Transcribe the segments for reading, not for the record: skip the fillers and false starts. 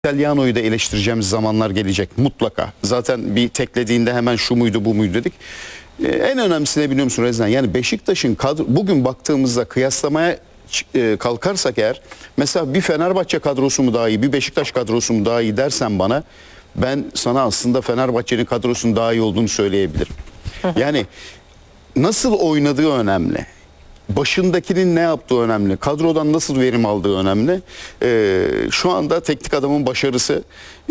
İtalyano'yu da eleştireceğimiz zamanlar gelecek mutlaka. Zaten bir teklediğinde hemen şu muydu bu muydu dedik. En önemlisi ne biliyor musun Rezan? Yani Beşiktaş'ın bugün baktığımızda kıyaslamaya kalkarsak eğer, mesela bir Fenerbahçe kadrosu mu daha iyi, bir Beşiktaş kadrosu mu daha iyi dersen bana, ben sana aslında Fenerbahçe'nin kadrosunun daha iyi olduğunu söyleyebilirim. Yani nasıl oynadığı önemli. Başındakinin ne yaptığı önemli. Kadrodan nasıl verim aldığı önemli. Şu anda teknik adamın başarısı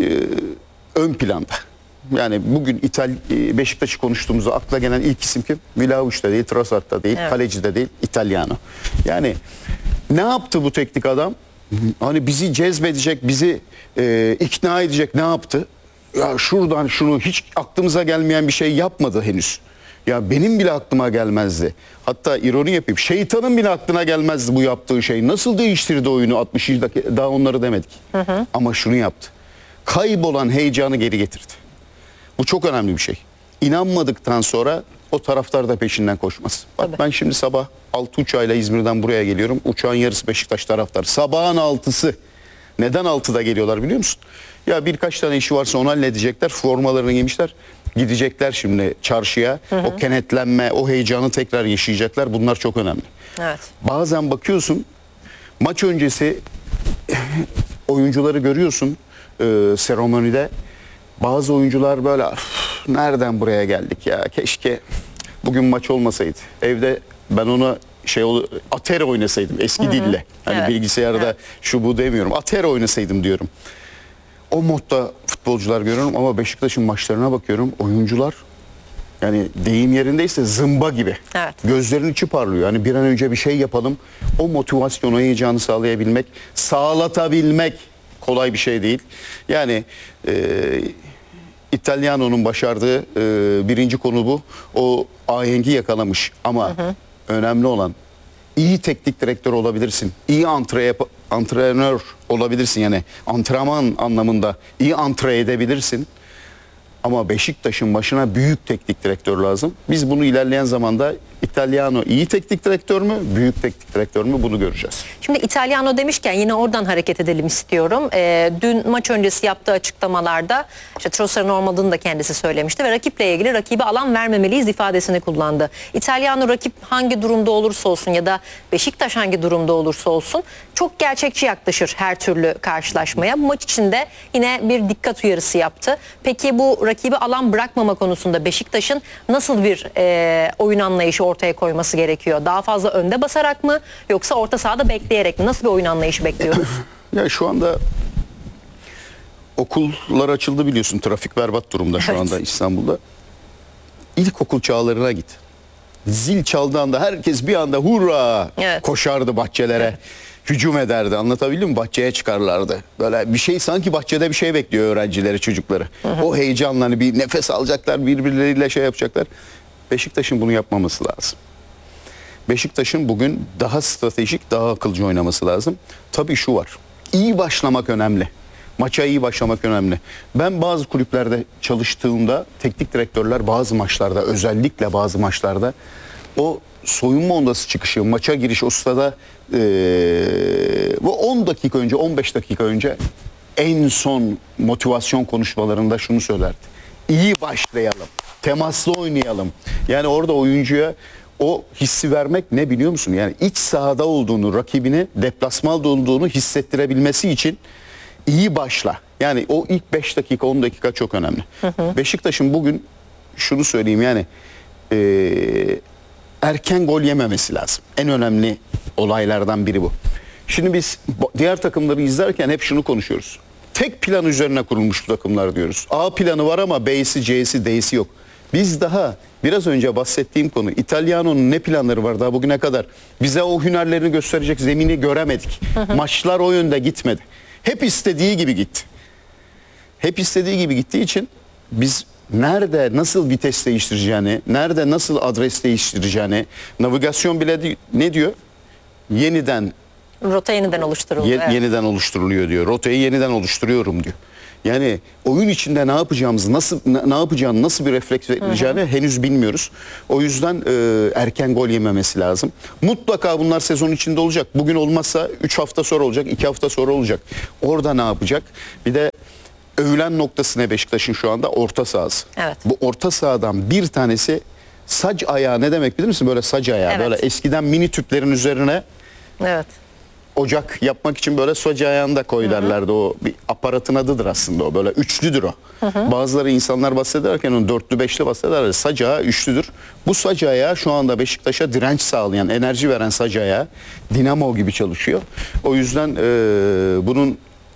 ön planda. Yani bugün Beşiktaş'ı konuştuğumuzda akla gelen ilk isim kim? Vlahovic de değil, Trossard da değil, evet. Kaleci de değil, İtalyano. Yani ne yaptı bu teknik adam? Hani bizi cezbedecek, bizi ikna edecek ne yaptı? Ya şuradan şunu, hiç aklımıza gelmeyen bir şey yapmadı henüz. Ya benim bile aklıma gelmezdi. Hatta ironi yapayım. Şeytanın bile aklına gelmezdi bu yaptığı şey. Nasıl değiştirdi oyunu 60 dakika, daha onları demedik. Ama şunu yaptı. Kaybolan heyecanı geri getirdi. Bu çok önemli bir şey. İnanmadıktan sonra o taraftar da peşinden koşmaz. Bak ben şimdi sabah 6 uçağıyla İzmir'den buraya geliyorum. Uçağın yarısı Beşiktaş taraftar. Sabahın 6'sı. Neden 6'da geliyorlar biliyor musun? Ya birkaç tane işi varsa onu halledecekler. Formalarını giymişler. Gidecekler şimdi çarşıya. O kenetlenme, o heyecanı tekrar yaşayacaklar. Bunlar çok önemli. Evet. Bazen bakıyorsun maç öncesi oyuncuları görüyorsun seremonide. Bazı oyuncular böyle nereden buraya geldik ya, keşke bugün maç olmasaydı. Evde ben ona Atari oynasaydım eski dille. Hani bilgisayarda şu bu demiyorum. Atari oynasaydım diyorum. O modda futbolcular görüyorum ama Beşiktaş'ın maçlarına bakıyorum. Oyuncular yani deyim yerindeyse zımba gibi. Evet. Gözlerinin içi parlıyor. Hani bir an önce bir şey yapalım. O motivasyonu, heyecanı sağlatabilmek kolay bir şey değil. Yani İtalyano'nun başardığı birinci konu bu. O ahengi yakalamış ama önemli olan iyi teknik direktör olabilirsin. İyi antrenör olabilirsin, yani antrenman anlamında iyi antre edebilirsin. Ama Beşiktaş'ın başına büyük teknik direktör lazım. Biz bunu ilerleyen zamanda İtalyano iyi teknik direktör mü, büyük teknik direktör mü, bunu göreceğiz. Şimdi İtalyano demişken yine oradan hareket edelim istiyorum. Dün maç öncesi yaptığı açıklamalarda işte Trossard'ın olmadığını da kendisi söylemişti ve rakiple ilgili rakibe alan vermemeliyiz ifadesini kullandı. İtalyano rakip hangi durumda olursa olsun ya da Beşiktaş hangi durumda olursa olsun çok gerçekçi yaklaşır her türlü karşılaşmaya. Bu maç içinde yine bir dikkat uyarısı yaptı. Peki bu rakibi alan bırakmama konusunda Beşiktaş'ın nasıl bir oyun anlayışı ortaya koyması gerekiyor? Daha fazla önde basarak mı yoksa orta sahada bekleyerek mi? Nasıl bir oyun anlayışı bekliyoruz? Ya şu anda okullar açıldı biliyorsun. Trafik berbat durumda şu anda İstanbul'da. İlkokul çağlarına git. Zil çaldığı anda herkes bir anda hurra koşardı bahçelere. Hücum ederdi. Anlatabildim mi? Bahçeye çıkarlardı. Böyle bir şey, sanki bahçede bir şey bekliyor öğrencileri, çocukları. O heyecanla hani bir nefes alacaklar, birbirleriyle şey yapacaklar. Beşiktaş'ın bunu yapmaması lazım. Beşiktaş'ın bugün daha stratejik, daha akılcı oynaması lazım. Tabii şu var. İyi başlamak önemli. Maça iyi başlamak önemli. Ben bazı kulüplerde çalıştığımda teknik direktörler bazı maçlarda, özellikle bazı maçlarda o soyunma odası çıkışı, maça giriş o sırada bu 10 dakika önce, 15 dakika önce en son motivasyon konuşmalarında şunu söylerdi. İyi başlayalım, temaslı oynayalım. Yani orada oyuncuya o hissi vermek ne biliyor musun? Yani iç sahada olduğunu, rakibine deplasmanda olduğunu hissettirebilmesi için iyi başla. Yani o ilk 5 dakika, 10 dakika çok önemli. Beşiktaş'ın bugün şunu söyleyeyim, yani erken gol yememesi lazım. En önemli olaylardan biri bu. Şimdi biz diğer takımları izlerken hep şunu konuşuyoruz. Tek plan üzerine kurulmuş bu takımlar diyoruz. A planı var ama B'si, C'si, D'si yok. Biz daha biraz önce bahsettiğim konu, İtalyano'nun ne planları var daha bugüne kadar? Bize o hünerlerini gösterecek zemini göremedik. Maçlar o yönde gitmedi. Hep istediği gibi gitti. Hep istediği gibi gittiği için biz nerede nasıl vites değiştireceğini, nerede nasıl adres değiştireceğini, navigasyon bile ne diyor? Yeniden rota yeniden oluşturuluyor. Yeniden oluşturuluyor diyor. Rotayı yeniden oluşturuyorum diyor. Yani oyun içinde ne yapacağımızı, ne yapacağını, nasıl bir refleks vereceğini henüz bilmiyoruz. O yüzden erken gol yememesi lazım. Mutlaka bunlar sezon içinde olacak. Bugün olmazsa 3 hafta sonra olacak, 2 hafta sonra olacak. Orada ne yapacak? Bir de övülen noktası ne Beşiktaş'ın şu anda? Orta sahası. Evet. Bu orta sahadan bir tanesi sac ayağı ne demek bilir misin? Böyle sac ayağı. Evet. Böyle eskiden mini tüplerin üzerine Evet. ocak yapmak için böyle sac ayağını da koy derlerdi. O bir aparatın adıdır aslında o. Böyle üçlüdür o. Bazıları insanlar bahsederken onu dörtlü beşli bahsederler. Sac ayağı üçlüdür. Bu sac ayağı şu anda Beşiktaş'a direnç sağlayan, enerji veren sac ayağı. Dinamo gibi çalışıyor. O yüzden bunun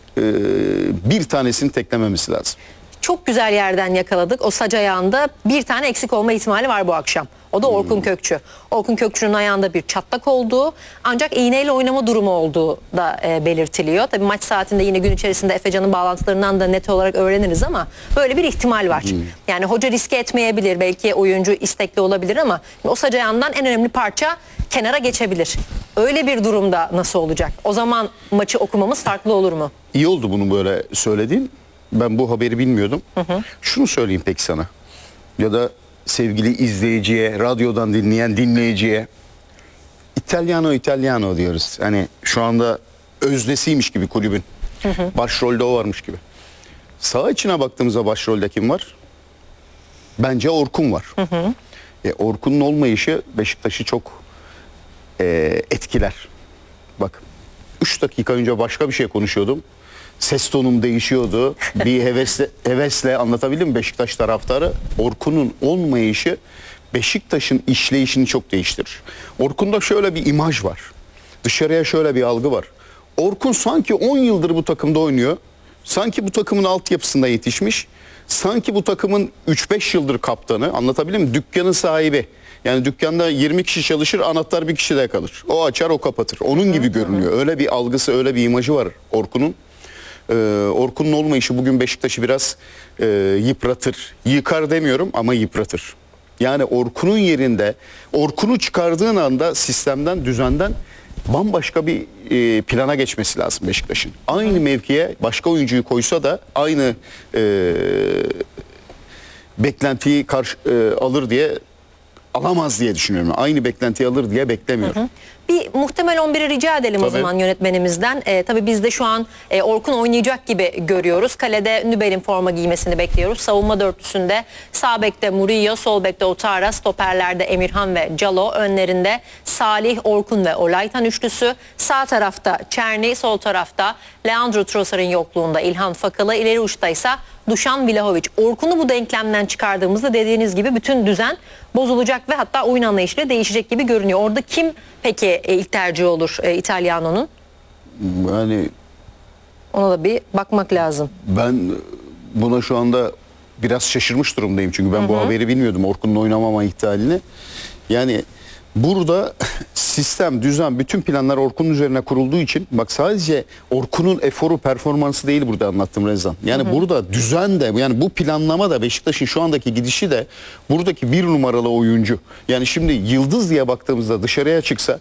bir tanesini teklememesi lazım. Çok güzel yerden yakaladık. O sac ayağında bir tane eksik olma ihtimali var bu akşam. O da Orkun Kökçü. Orkun Kökçü'nün ayağında bir çatlak olduğu ancak iğneyle oynama durumu olduğu da belirtiliyor. Tabii maç saatinde yine gün içerisinde Efecan'ın bağlantılarından da net olarak öğreniriz ama böyle bir ihtimal var. Yani hoca riske etmeyebilir. Belki oyuncu istekli olabilir ama o sac ayağından en önemli parça kenara geçebilir. Öyle bir durumda nasıl olacak? O zaman maçı okumamız farklı olur mu? İyi oldu bunu böyle söylediğin. Ben bu haberi bilmiyordum. Şunu söyleyeyim peki sana. Ya da sevgili izleyiciye, radyodan dinleyen dinleyiciye. İtalyano diyoruz. Hani şu anda öznesiymiş gibi kulübün. Başrolde o varmış gibi. Sağ içine baktığımızda başrolde kim var? Bence Orkun var. Orkun'un olmayışı Beşiktaş'ı çok etkiler. Bak 3 dakika önce başka bir şey konuşuyordum. Ses tonum değişiyordu. Bir hevesle anlatabildim mi Beşiktaş taraftarı? Orkun'un olmayışı Beşiktaş'ın işleyişini çok değiştirir. Orkun'da şöyle bir imaj var. Dışarıya şöyle bir algı var. Orkun sanki 10 yıldır bu takımda oynuyor. Sanki bu takımın altyapısında yetişmiş. Sanki bu takımın 3-5 yıldır kaptanı. Anlatabildim mi? Dükkanın sahibi. Yani dükkanda 20 kişi çalışır, anahtar bir kişide kalır. O açar, o kapatır. Onun gibi görünüyor. Öyle bir algısı, öyle bir imajı var Orkun'un. Orkun'un olmayışı bugün Beşiktaş'ı biraz yıpratır. Yıkar demiyorum ama yıpratır. Yani Orkun'un yerinde, Orkun'u çıkardığın anda sistemden, düzenden bambaşka bir plana geçmesi lazım Beşiktaş'ın. Aynı mevkiye başka oyuncuyu koysa da aynı beklentiyi alır diye alamaz diye düşünüyorum. Aynı beklentiyi alır diye beklemiyorum. Bir muhtemel 11'i rica edelim o Tabii. zaman yönetmenimizden. Tabii biz de şu an Orkun oynayacak gibi görüyoruz. Kalede Nübel'in forma giymesini bekliyoruz. Savunma dörtlüsünde sağ bekte Murillo, sol bekte Otara, stoperlerde Emirhan ve Calo, önlerinde Salih, Orkun ve Olaytan üçlüsü. Sağ tarafta Çerni, sol tarafta Leandro Trossard'ın yokluğunda İlhan Fakalı, ileri uçta ise Dušan Vlahović. Orkun'u bu denklemden çıkardığımızda dediğiniz gibi bütün düzen bozulacak ve hatta oyun anlayışı da değişecek gibi görünüyor. Orada kim peki ilk tercih olur İtalyano'nun? Yani Ona da bir bakmak lazım. ben buna şu anda biraz şaşırmış durumdayım. Çünkü ben bu haberi bilmiyordum. Orkun'un oynamama ihtimalini. Yani burada sistem, düzen, bütün planlar Orkun'un üzerine kurulduğu için bak sadece Orkun'un eforu, performansı değil burada anlattım Rezan. Yani burada düzen de, yani bu planlama da Beşiktaş'ın şu andaki gidişi de buradaki bir numaralı oyuncu. Yani şimdi yıldız diye baktığımızda dışarıya çıksa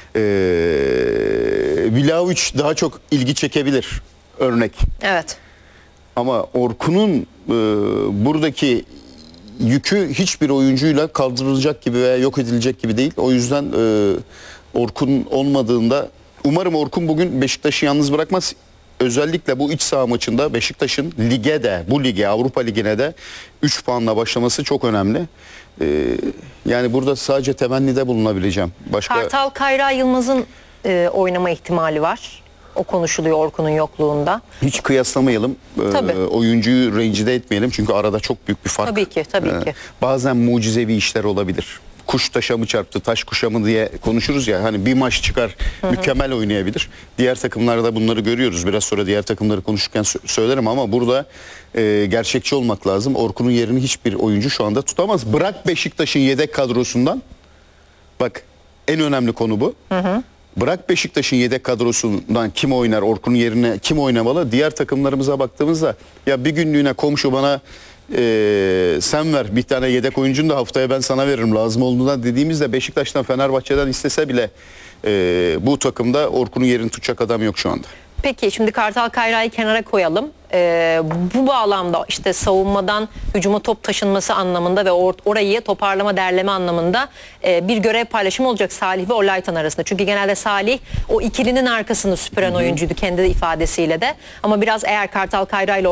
Vlahović daha çok ilgi çekebilir örnek. Evet. Ama Orkun'un buradaki yükü hiçbir oyuncuyla kaldırılacak gibi veya yok edilecek gibi değil. O yüzden Orkun olmadığında umarım Orkun bugün Beşiktaş'ı yalnız bırakmaz. Özellikle bu iç saha maçında Beşiktaş'ın lige de, bu lige, Avrupa Ligi'ne de 3 puanla başlaması çok önemli. Yani burada sadece temennide bulunabileceğim. Başka Kartal Kayra Yılmaz'ın oynama ihtimali var. O konuşuluyor Orkun'un yokluğunda. hiç kıyaslamayalım. Tabii. Oyuncuyu rencide etmeyelim. Çünkü arada çok büyük bir fark. Tabii ki, tabii ki. Bazen mucizevi işler olabilir. Kuş taşa mı çarptı, taş kuşa mı diye konuşuruz ya. Hani bir maç çıkar, mükemmel oynayabilir. Diğer takımlarda bunları görüyoruz. Biraz sonra diğer takımları konuşurken söylerim ama burada gerçekçi olmak lazım. Orkun'un yerini hiçbir oyuncu şu anda tutamaz. Bırak Beşiktaş'ın yedek kadrosundan. Bak en önemli konu bu. Bırak Beşiktaş'ın yedek kadrosundan kim oynar, Orkun'un yerine kim oynamalı? Diğer takımlarımıza baktığımızda ya bir günlüğüne komşu bana sen ver bir tane yedek oyuncunu da haftaya ben sana veririm lazım olduğundan dediğimizde Beşiktaş'tan Fenerbahçe'den istese bile bu takımda Orkun'un yerini tutacak adam yok şu anda. Peki şimdi Kartal Kayra'yı kenara koyalım. Bu bağlamda işte savunmadan hücuma top taşınması anlamında ve orayı toparlama derleme anlamında bir görev paylaşımı olacak Salih ve Olaytan arasında. Çünkü genelde Salih o ikilinin arkasını süpüren oyuncuydu kendi ifadesiyle de. Ama biraz eğer Kartal Kayra ile